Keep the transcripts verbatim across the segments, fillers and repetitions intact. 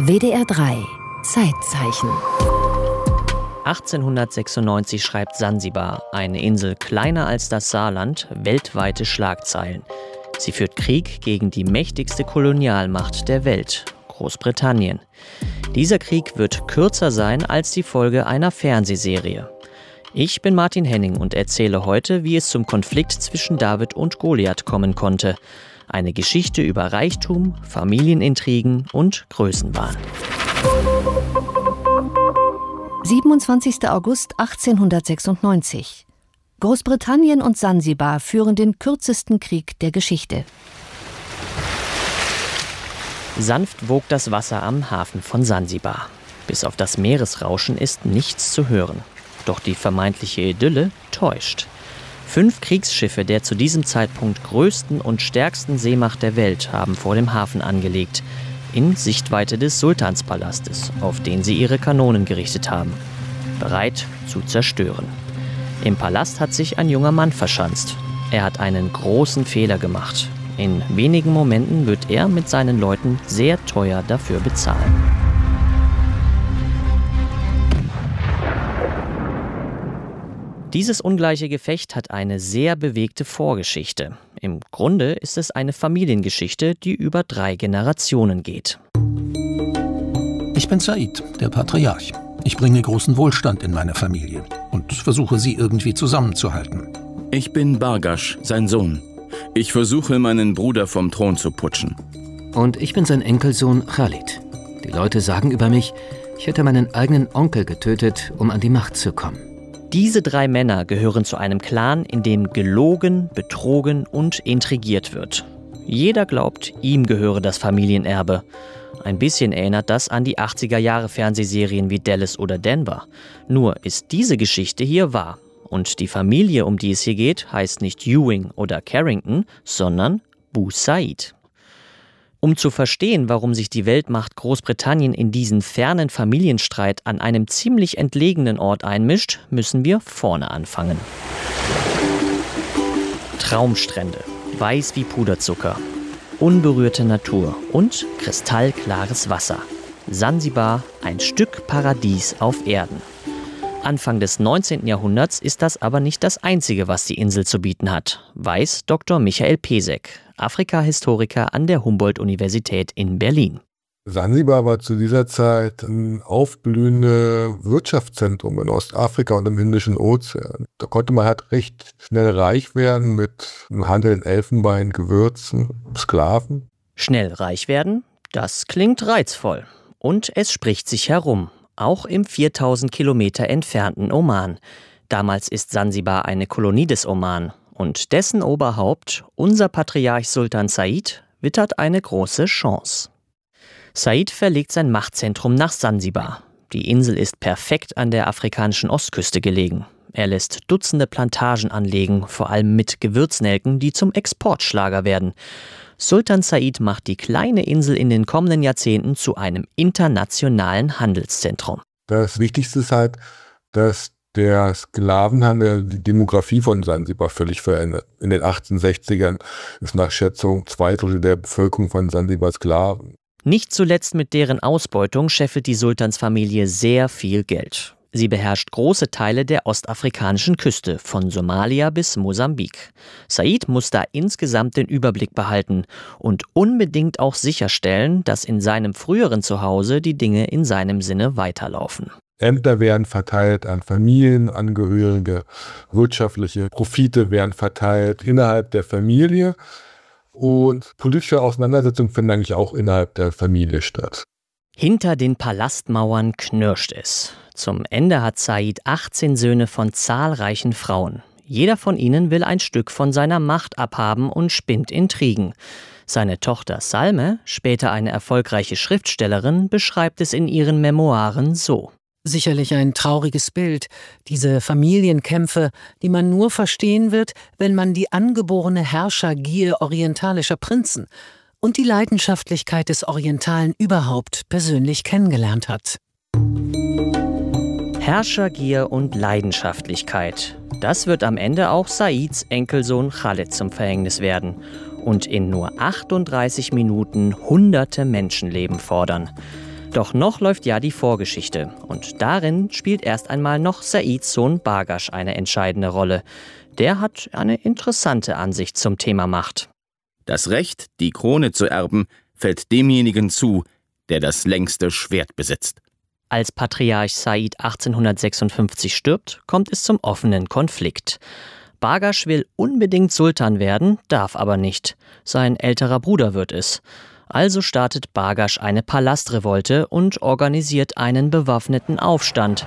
W D R drei Zeitzeichen. achtzehnhundertsechsundneunzig schreibt Sansibar, eine Insel kleiner als das Saarland, weltweite Schlagzeilen. Sie führt Krieg gegen die mächtigste Kolonialmacht der Welt, Großbritannien. Dieser Krieg wird kürzer sein als die Folge einer Fernsehserie. Ich bin Martin Henning und erzähle heute, wie es zum Konflikt zwischen David und Goliath kommen konnte. Eine Geschichte über Reichtum, Familienintrigen und Größenwahn. siebenundzwanzigster August achtzehnhundertsechsundneunzig. Großbritannien und Sansibar führen den kürzesten Krieg der Geschichte. Sanft wogt das Wasser am Hafen von Sansibar. Bis auf das Meeresrauschen ist nichts zu hören. Doch die vermeintliche Idylle täuscht. Fünf Kriegsschiffe der zu diesem Zeitpunkt größten und stärksten Seemacht der Welt haben vor dem Hafen angelegt, in Sichtweite des Sultanspalastes, auf den sie ihre Kanonen gerichtet haben, bereit zu zerstören. Im Palast hat sich ein junger Mann verschanzt. Er hat einen großen Fehler gemacht. In wenigen Momenten wird er mit seinen Leuten sehr teuer dafür bezahlen. Dieses ungleiche Gefecht hat eine sehr bewegte Vorgeschichte. Im Grunde ist es eine Familiengeschichte, die über drei Generationen geht. Ich bin Said, der Patriarch. Ich bringe großen Wohlstand in meine Familie und versuche, sie irgendwie zusammenzuhalten. Ich bin Bargash, sein Sohn. Ich versuche, meinen Bruder vom Thron zu putschen. Und ich bin sein Enkelsohn Khalid. Die Leute sagen über mich, ich hätte meinen eigenen Onkel getötet, um an die Macht zu kommen. Diese drei Männer gehören zu einem Clan, in dem gelogen, betrogen und intrigiert wird. Jeder glaubt, ihm gehöre das Familienerbe. Ein bisschen erinnert das an die achtziger-Jahre-Fernsehserien wie Dallas oder Denver. Nur ist diese Geschichte hier wahr. Und die Familie, um die es hier geht, heißt nicht Ewing oder Carrington, sondern Bu Said. Um zu verstehen, warum sich die Weltmacht Großbritannien in diesen fernen Familienstreit an einem ziemlich entlegenen Ort einmischt, müssen wir vorne anfangen. Traumstrände, weiß wie Puderzucker, unberührte Natur und kristallklares Wasser. Sansibar, ein Stück Paradies auf Erden. Anfang des neunzehnten Jahrhunderts ist das aber nicht das Einzige, was die Insel zu bieten hat, weiß Doktor Michael Pesek, Afrika-Historiker an der Humboldt-Universität in Berlin. Sansibar war zu dieser Zeit ein aufblühendes Wirtschaftszentrum in Ostafrika und im Indischen Ozean. Da konnte man halt recht schnell reich werden mit einem Handel in Elfenbein, Gewürzen, Sklaven. Schnell reich werden? Das klingt reizvoll. Und es spricht sich herum, auch im viertausend Kilometer entfernten Oman. Damals ist Sansibar eine Kolonie des Oman. Und dessen Oberhaupt, unser Patriarch Sultan Said, wittert eine große Chance. Said verlegt sein Machtzentrum nach Sansibar. Die Insel ist perfekt an der afrikanischen Ostküste gelegen. Er lässt Dutzende Plantagen anlegen, vor allem mit Gewürznelken, die zum Exportschlager werden. Sultan Said macht die kleine Insel in den kommenden Jahrzehnten zu einem internationalen Handelszentrum. Das Wichtigste ist halt, dass der Sklavenhandel die Demografie von Sansibar völlig verändert. In den achtzehnhundertsechzigern ist nach Schätzung zwei Drittel der Bevölkerung von Sansibar Sklaven. Nicht zuletzt mit deren Ausbeutung scheffelt die Sultansfamilie sehr viel Geld. Sie beherrscht große Teile der ostafrikanischen Küste, von Somalia bis Mosambik. Said muss da insgesamt den Überblick behalten und unbedingt auch sicherstellen, dass in seinem früheren Zuhause die Dinge in seinem Sinne weiterlaufen. Ämter werden verteilt an Familienangehörige, wirtschaftliche Profite werden verteilt innerhalb der Familie und politische Auseinandersetzungen finden eigentlich auch innerhalb der Familie statt. Hinter den Palastmauern knirscht es. Zum Ende hat Said achtzehn Söhne von zahlreichen Frauen. Jeder von ihnen will ein Stück von seiner Macht abhaben und spinnt Intrigen. Seine Tochter Salme, später eine erfolgreiche Schriftstellerin, beschreibt es in ihren Memoiren so. Sicherlich ein trauriges Bild, diese Familienkämpfe, die man nur verstehen wird, wenn man die angeborene Herrschergier orientalischer Prinzen und die Leidenschaftlichkeit des Orientalen überhaupt persönlich kennengelernt hat. Herrschergier und Leidenschaftlichkeit. Das wird am Ende auch Saids Enkelsohn Khalid zum Verhängnis werden und in nur achtunddreißig Minuten hunderte Menschenleben fordern. Doch noch läuft ja die Vorgeschichte. Und darin spielt erst einmal noch Saids Sohn Bargash eine entscheidende Rolle. Der hat eine interessante Ansicht zum Thema Macht. Das Recht, die Krone zu erben, fällt demjenigen zu, der das längste Schwert besitzt. Als Patriarch Said achtzehnhundertsechsundfünfzig stirbt, kommt es zum offenen Konflikt. Bargash will unbedingt Sultan werden, darf aber nicht. Sein älterer Bruder wird es. Also startet Bargash eine Palastrevolte und organisiert einen bewaffneten Aufstand.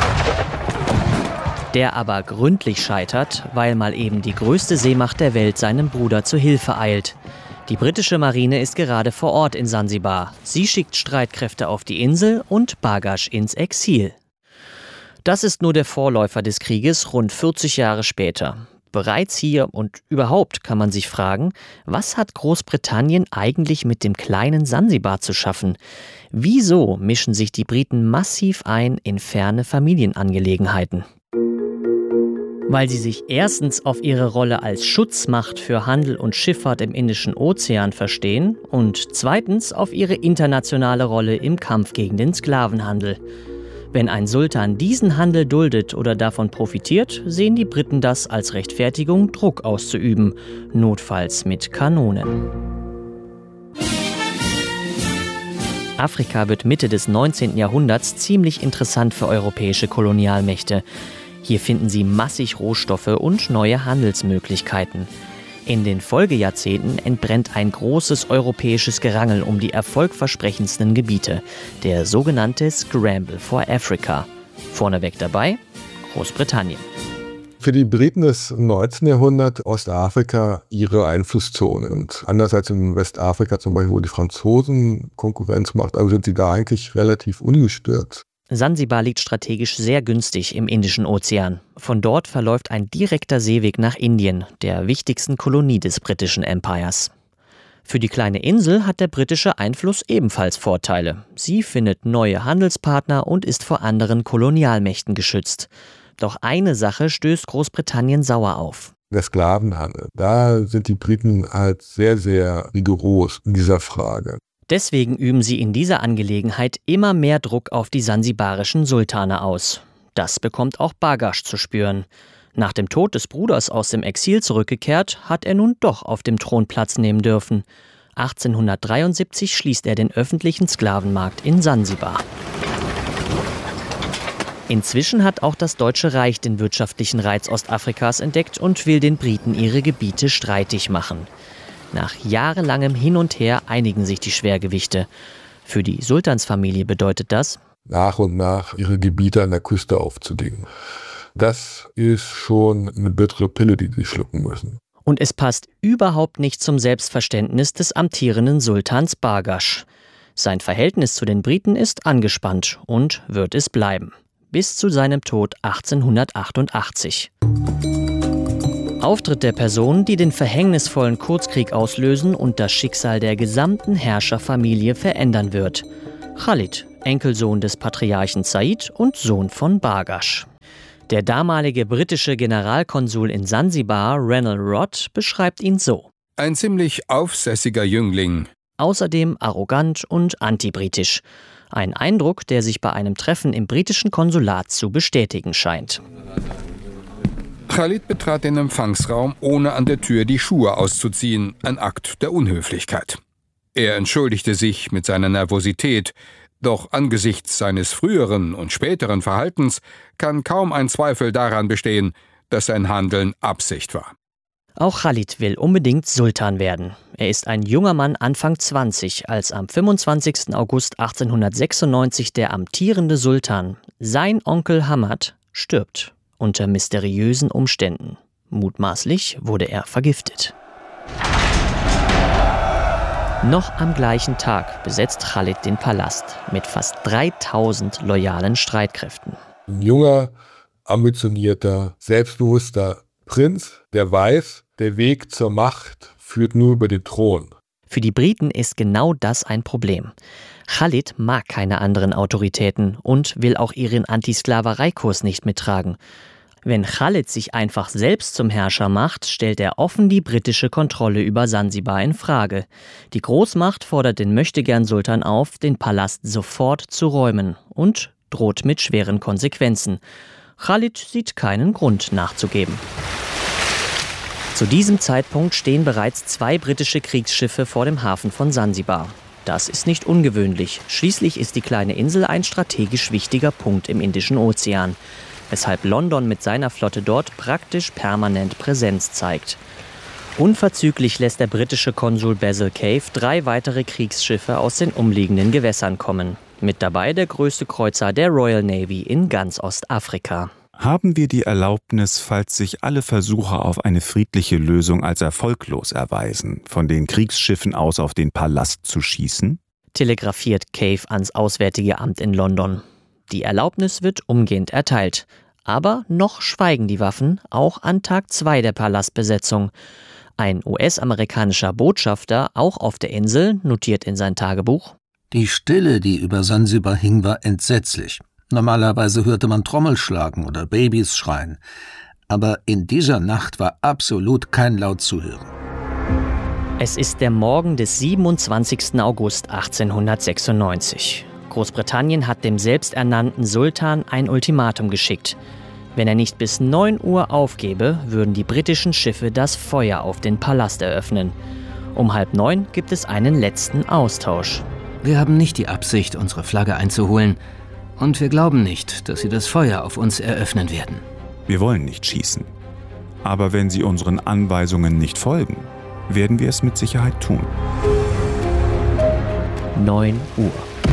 Der aber gründlich scheitert, weil mal eben die größte Seemacht der Welt seinem Bruder zu Hilfe eilt. Die britische Marine ist gerade vor Ort in Sansibar. Sie schickt Streitkräfte auf die Insel und Bargash ins Exil. Das ist nur der Vorläufer des Krieges rund vierzig Jahre später. Bereits hier und überhaupt kann man sich fragen, was hat Großbritannien eigentlich mit dem kleinen Sansibar zu schaffen? Wieso mischen sich die Briten massiv ein in ferne Familienangelegenheiten? Weil sie sich erstens auf ihre Rolle als Schutzmacht für Handel und Schifffahrt im Indischen Ozean verstehen und zweitens auf ihre internationale Rolle im Kampf gegen den Sklavenhandel. Wenn ein Sultan diesen Handel duldet oder davon profitiert, sehen die Briten das als Rechtfertigung, Druck auszuüben, notfalls mit Kanonen. Afrika wird Mitte des neunzehnten Jahrhunderts ziemlich interessant für europäische Kolonialmächte. Hier finden sie massig Rohstoffe und neue Handelsmöglichkeiten. In den Folgejahrzehnten entbrennt ein großes europäisches Gerangel um die erfolgversprechendsten Gebiete, der sogenannte Scramble for Africa. Vorneweg dabei Großbritannien. Für die Briten ist im neunzehnten Jahrhundert Ostafrika ihre Einflusszone. Und anders als in Westafrika zum Beispiel, wo die Franzosen Konkurrenz macht, also sind sie da eigentlich relativ ungestört. Sansibar liegt strategisch sehr günstig im Indischen Ozean. Von dort verläuft ein direkter Seeweg nach Indien, der wichtigsten Kolonie des britischen Empires. Für die kleine Insel hat der britische Einfluss ebenfalls Vorteile. Sie findet neue Handelspartner und ist vor anderen Kolonialmächten geschützt. Doch eine Sache stößt Großbritannien sauer auf. Der Sklavenhandel. Da sind die Briten halt sehr, sehr rigoros in dieser Frage. Deswegen üben sie in dieser Angelegenheit immer mehr Druck auf die sansibarischen Sultane aus. Das bekommt auch Bargash zu spüren. Nach dem Tod des Bruders aus dem Exil zurückgekehrt, hat er nun doch auf dem Thron Platz nehmen dürfen. achtzehnhundertdreiundsiebzig schließt er den öffentlichen Sklavenmarkt in Sansibar. Inzwischen hat auch das Deutsche Reich den wirtschaftlichen Reiz Ostafrikas entdeckt und will den Briten ihre Gebiete streitig machen. Nach jahrelangem Hin und Her einigen sich die Schwergewichte. Für die Sultansfamilie bedeutet das, nach und nach ihre Gebiete an der Küste aufzudecken. Das ist schon eine bittere Pille, die sie schlucken müssen. Und es passt überhaupt nicht zum Selbstverständnis des amtierenden Sultans Bargash. Sein Verhältnis zu den Briten ist angespannt und wird es bleiben. Bis zu seinem Tod achtzehnhundertachtundachtzig. Auftritt der Personen, die den verhängnisvollen Kurzkrieg auslösen und das Schicksal der gesamten Herrscherfamilie verändern wird. Khalid, Enkelsohn des Patriarchen Said und Sohn von Bargash. Der damalige britische Generalkonsul in Sansibar, Ranald Rodd, beschreibt ihn so: Ein ziemlich aufsässiger Jüngling. Außerdem arrogant und antibritisch. Ein Eindruck, der sich bei einem Treffen im britischen Konsulat zu bestätigen scheint. Khalid betrat den Empfangsraum, ohne an der Tür die Schuhe auszuziehen, ein Akt der Unhöflichkeit. Er entschuldigte sich mit seiner Nervosität, doch angesichts seines früheren und späteren Verhaltens kann kaum ein Zweifel daran bestehen, dass sein Handeln Absicht war. Auch Khalid will unbedingt Sultan werden. Er ist ein junger Mann Anfang zwanzig, als am fünfundzwanzigsten August achtzehnhundertsechsundneunzig der amtierende Sultan, sein Onkel Hamad, stirbt. Unter mysteriösen Umständen. Mutmaßlich wurde er vergiftet. Noch am gleichen Tag besetzt Khalid den Palast mit fast dreitausend loyalen Streitkräften. Ein junger, ambitionierter, selbstbewusster Prinz, der weiß, der Weg zur Macht führt nur über den Thron. Für die Briten ist genau das ein Problem. Khalid mag keine anderen Autoritäten und will auch ihren Antisklavereikurs nicht mittragen. Wenn Khalid sich einfach selbst zum Herrscher macht, stellt er offen die britische Kontrolle über Sansibar in Frage. Die Großmacht fordert den Möchtegern-Sultan auf, den Palast sofort zu räumen und droht mit schweren Konsequenzen. Khalid sieht keinen Grund nachzugeben. Zu diesem Zeitpunkt stehen bereits zwei britische Kriegsschiffe vor dem Hafen von Sansibar. Das ist nicht ungewöhnlich. Schließlich ist die kleine Insel ein strategisch wichtiger Punkt im Indischen Ozean, weshalb London mit seiner Flotte dort praktisch permanent Präsenz zeigt. Unverzüglich lässt der britische Konsul Basil Cave drei weitere Kriegsschiffe aus den umliegenden Gewässern kommen. Mit dabei der größte Kreuzer der Royal Navy in ganz Ostafrika. Haben wir die Erlaubnis, falls sich alle Versuche auf eine friedliche Lösung als erfolglos erweisen, von den Kriegsschiffen aus auf den Palast zu schießen? Telegrafiert Cave ans Auswärtige Amt in London. Die Erlaubnis wird umgehend erteilt. Aber noch schweigen die Waffen, auch an Tag zwei der Palastbesetzung. Ein U S-amerikanischer Botschafter, auch auf der Insel, notiert in sein Tagebuch: Die Stille, die über Sansibar hing, war entsetzlich. Normalerweise hörte man Trommelschlagen oder Babys schreien. Aber in dieser Nacht war absolut kein Laut zu hören. Es ist der Morgen des siebenundzwanzigsten August achtzehnhundertsechsundneunzig. Großbritannien hat dem selbsternannten Sultan ein Ultimatum geschickt. Wenn er nicht bis neun Uhr aufgebe, würden die britischen Schiffe das Feuer auf den Palast eröffnen. Um halb neun gibt es einen letzten Austausch. Wir haben nicht die Absicht, unsere Flagge einzuholen. Und wir glauben nicht, dass sie das Feuer auf uns eröffnen werden. Wir wollen nicht schießen. Aber wenn sie unseren Anweisungen nicht folgen, werden wir es mit Sicherheit tun. neun Uhr.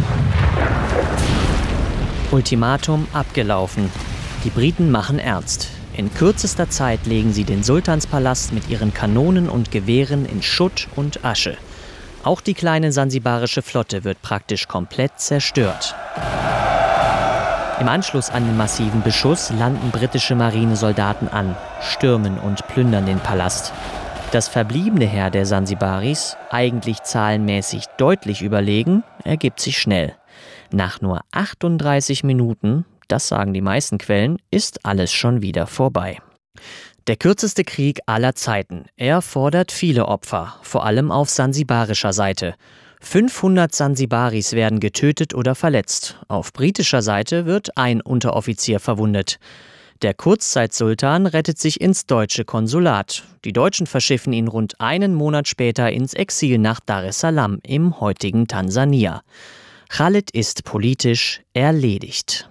Ultimatum abgelaufen. Die Briten machen ernst. In kürzester Zeit legen sie den Sultanspalast mit ihren Kanonen und Gewehren in Schutt und Asche. Auch die kleine sansibarische Flotte wird praktisch komplett zerstört. Im Anschluss an den massiven Beschuss landen britische Marinesoldaten an, stürmen und plündern den Palast. Das verbliebene Heer der Sansibaris, eigentlich zahlenmäßig deutlich überlegen, ergibt sich schnell. Nach nur achtunddreißig Minuten, das sagen die meisten Quellen, ist alles schon wieder vorbei. Der kürzeste Krieg aller Zeiten. Er fordert viele Opfer, vor allem auf sansibarischer Seite. fünfhundert Sansibaris werden getötet oder verletzt. Auf britischer Seite wird ein Unteroffizier verwundet. Der Kurzzeitsultan rettet sich ins deutsche Konsulat. Die Deutschen verschiffen ihn rund einen Monat später ins Exil nach Dar es Salaam im heutigen Tansania. Khalid ist politisch erledigt.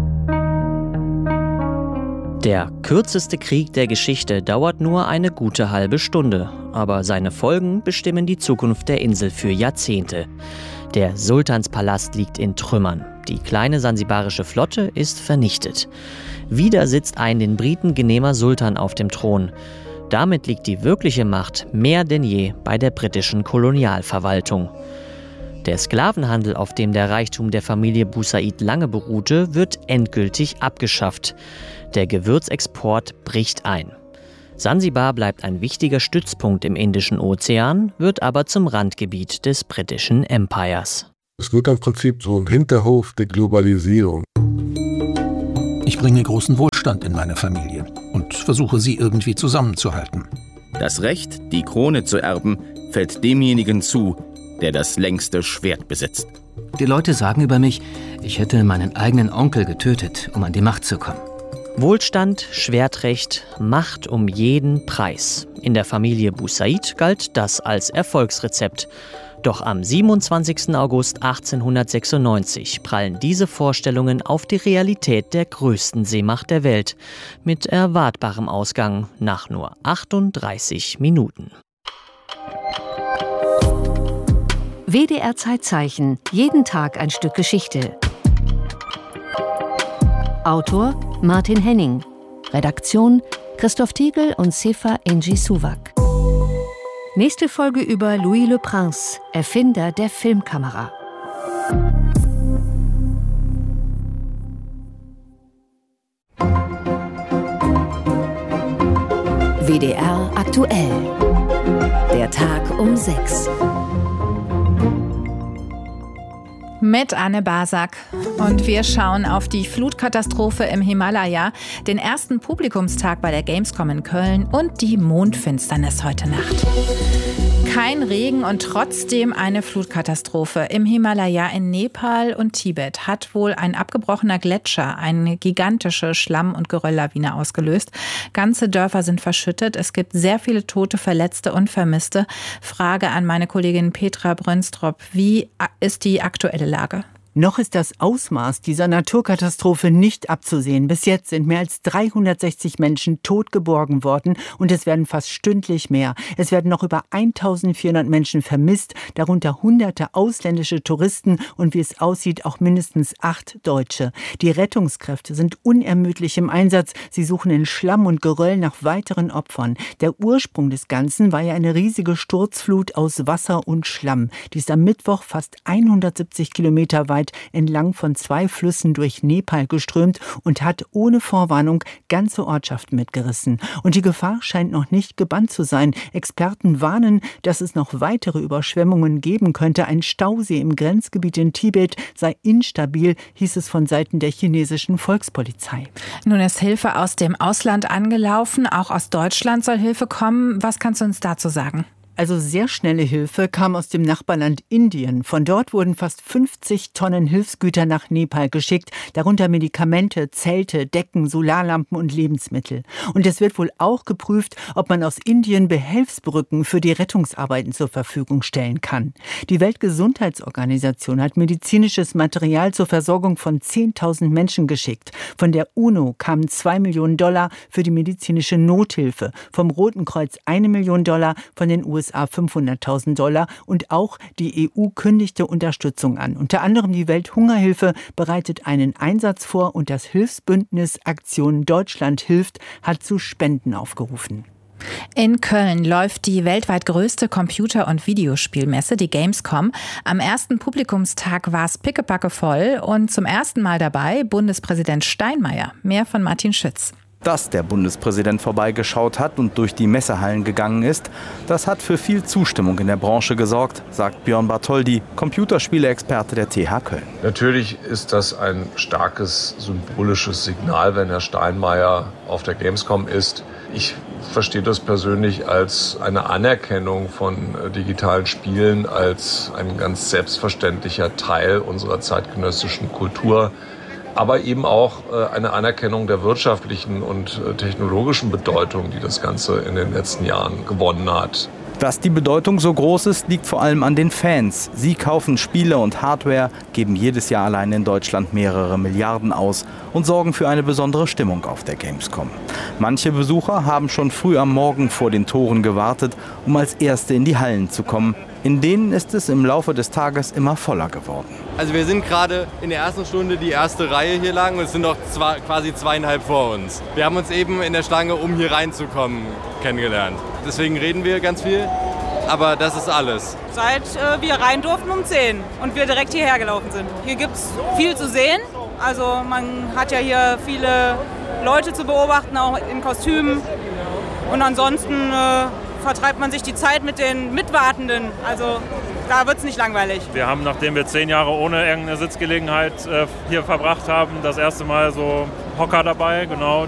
Der kürzeste Krieg der Geschichte dauert nur eine gute halbe Stunde, aber seine Folgen bestimmen die Zukunft der Insel für Jahrzehnte. Der Sultanspalast liegt in Trümmern. Die kleine sansibarische Flotte ist vernichtet. Wieder sitzt ein den Briten genehmer Sultan auf dem Thron. Damit liegt die wirkliche Macht mehr denn je bei der britischen Kolonialverwaltung. Der Sklavenhandel, auf dem der Reichtum der Familie Busaid lange beruhte, wird endgültig abgeschafft. Der Gewürzexport bricht ein. Sansibar bleibt ein wichtiger Stützpunkt im Indischen Ozean, wird aber zum Randgebiet des britischen Empires. Es wird im Prinzip so ein Hinterhof der Globalisierung. Ich bringe großen Wohlstand in meine Familie und versuche, sie irgendwie zusammenzuhalten. Das Recht, die Krone zu erben, fällt demjenigen zu, der das längste Schwert besitzt. Die Leute sagen über mich, ich hätte meinen eigenen Onkel getötet, um an die Macht zu kommen. Wohlstand, Schwertrecht, Macht um jeden Preis. In der Familie Busaid galt das als Erfolgsrezept. Doch am siebenundzwanzigsten August achtzehnhundertsechsundneunzig prallen diese Vorstellungen auf die Realität der größten Seemacht der Welt, mit erwartbarem Ausgang nach nur achtunddreißig Minuten. W D R Zeitzeichen. Jeden Tag ein Stück Geschichte. Autor Martin Henning. Redaktion Christoph Tiegel und Sefa Engi Suwak. Nächste Folge über Louis Le Prince, Erfinder der Filmkamera. W D R aktuell. Der Tag um sechs. Mit Anne Basak. Und wir schauen auf die Flutkatastrophe im Himalaya, den ersten Publikumstag bei der Gamescom in Köln und die Mondfinsternis heute Nacht. Kein Regen und trotzdem eine Flutkatastrophe. Im Himalaya in Nepal und Tibet hat wohl ein abgebrochener Gletscher eine gigantische Schlamm- und Gerölllawine ausgelöst. Ganze Dörfer sind verschüttet. Es gibt sehr viele Tote, Verletzte und Vermisste. Frage an meine Kollegin Petra Brönstrop. Wie ist die aktuelle Lage? Noch ist das Ausmaß dieser Naturkatastrophe nicht abzusehen. Bis jetzt sind mehr als dreihundertsechzig Menschen tot geborgen worden und es werden fast stündlich mehr. Es werden noch über eintausendvierhundert Menschen vermisst, darunter hunderte ausländische Touristen und wie es aussieht auch mindestens acht Deutsche. Die Rettungskräfte sind unermüdlich im Einsatz. Sie suchen in Schlamm und Geröll nach weiteren Opfern. Der Ursprung des Ganzen war ja eine riesige Sturzflut aus Wasser und Schlamm. Die ist am Mittwoch fast hundertsiebzig Kilometer weit entlang von zwei Flüssen durch Nepal geströmt und hat ohne Vorwarnung ganze Ortschaften mitgerissen. Und die Gefahr scheint noch nicht gebannt zu sein. Experten warnen, dass es noch weitere Überschwemmungen geben könnte. Ein Stausee im Grenzgebiet in Tibet sei instabil, hieß es von Seiten der chinesischen Volkspolizei. Nun ist Hilfe aus dem Ausland angelaufen. Auch aus Deutschland soll Hilfe kommen. Was kannst du uns dazu sagen? Also sehr schnelle Hilfe kam aus dem Nachbarland Indien. Von dort wurden fast fünfzig Tonnen Hilfsgüter nach Nepal geschickt, darunter Medikamente, Zelte, Decken, Solarlampen und Lebensmittel. Und es wird wohl auch geprüft, ob man aus Indien Behelfsbrücken für die Rettungsarbeiten zur Verfügung stellen kann. Die Weltgesundheitsorganisation hat medizinisches Material zur Versorgung von zehntausend Menschen geschickt. Von der UNO kamen zwei Millionen Dollar für die medizinische Nothilfe, vom Roten Kreuz eine Million Dollar, von den U S A fünfhunderttausend Dollar und auch die E U kündigte Unterstützung an. Unter anderem die Welthungerhilfe bereitet einen Einsatz vor und das Hilfsbündnis Aktion Deutschland hilft hat zu Spenden aufgerufen. In Köln läuft die weltweit größte Computer- und Videospielmesse, die Gamescom. Am ersten Publikumstag war es pickepacke voll und zum ersten Mal dabei Bundespräsident Steinmeier. Mehr von Martin Schütz. Dass der Bundespräsident vorbeigeschaut hat und durch die Messehallen gegangen ist, das hat für viel Zustimmung in der Branche gesorgt, sagt Björn Bartholdy, Computerspiele-Experte der T H Köln. Natürlich ist das ein starkes symbolisches Signal, wenn Herr Steinmeier auf der Gamescom ist. Ich verstehe das persönlich als eine Anerkennung von digitalen Spielen, als ein ganz selbstverständlicher Teil unserer zeitgenössischen Kultur. Aber eben auch eine Anerkennung der wirtschaftlichen und technologischen Bedeutung, die das Ganze in den letzten Jahren gewonnen hat. Dass die Bedeutung so groß ist, liegt vor allem an den Fans. Sie kaufen Spiele und Hardware, geben jedes Jahr allein in Deutschland mehrere Milliarden aus und sorgen für eine besondere Stimmung auf der Gamescom. Manche Besucher haben schon früh am Morgen vor den Toren gewartet, um als Erste in die Hallen zu kommen. In denen ist es im Laufe des Tages immer voller geworden. Also wir sind gerade in der ersten Stunde die erste Reihe hier lang und es sind noch zwei, quasi zweieinhalb vor uns. Wir haben uns eben in der Schlange, um hier reinzukommen, kennengelernt. Deswegen reden wir ganz viel, aber das ist alles. Seit äh, wir rein durften um zehn und wir direkt hierher gelaufen sind. Hier gibt es viel zu sehen. Also man hat ja hier viele Leute zu beobachten, auch in Kostümen. Und ansonsten äh, vertreibt man sich die Zeit mit den Mitwartenden. Also da wird es nicht langweilig. Wir haben, nachdem wir zehn Jahre ohne irgendeine Sitzgelegenheit äh, hier verbracht haben, das erste Mal so Hocker dabei, genau,